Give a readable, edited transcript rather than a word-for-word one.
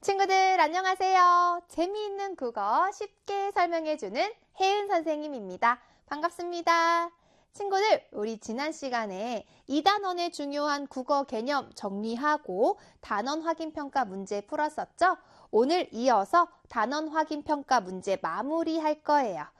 친구들 안녕하세요. 재미있는 국어 쉽게 설명해주는 혜은 선생님입니다. 반갑습니다. 친구들, 우리 지난 시간에 2단원의 중요한 국어 개념 정리하고 단원 확인 평가 문제 풀었었죠? 오늘 이어서 단원 확인 평가 문제 마무리할 거예요.